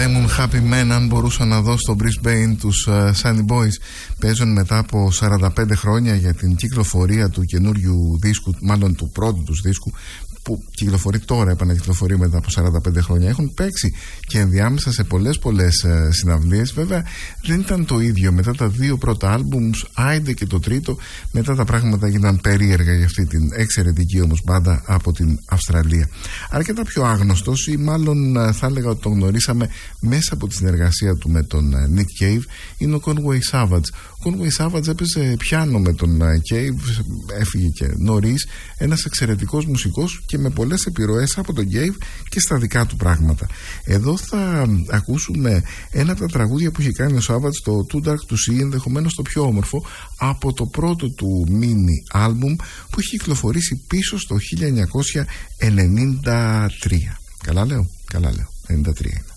ήμουν happy man αν μπορούσα να δω στο Brisbane τους Sunny Boys. Παίζουν μετά από 45 χρόνια για την κυκλοφορία του καινούριου δίσκου, μάλλον του πρώτου τους δίσκου, που κυκλοφορεί τώρα, επανακυκλοφορεί μετά από 45 χρόνια. Έχουν παίξει και ενδιάμεσα σε πολλές συναυλίες. Βέβαια δεν ήταν το ίδιο μετά τα δύο πρώτα άλμπουμς, άιντε και το τρίτο. Μετά τα πράγματα γίναν περίεργα για αυτή την εξαιρετική όμως μπάντα από την Αυστραλία. Αρκετά πιο άγνωστος, ή μάλλον θα έλεγα ότι τον γνωρίσαμε μέσα από τη συνεργασία του με τον Nick Cave, είναι ο Conway Savage. Ο Conway Savage έπαιζε πιάνο με τον Cave, έφυγε και νωρίς, ένας εξαιρετικός μουσικός και με πολλές επιρροές από τον Cave και στα δικά του πράγματα. Εδώ θα ακούσουμε ένα από τα τραγούδια που έχει κάνει ο Savage, το Too Dark to See, ενδεχομένως το πιο όμορφο από το πρώτο του mini album που έχει κυκλοφορήσει πίσω στο 1993. Καλά λέω, 93 είναι.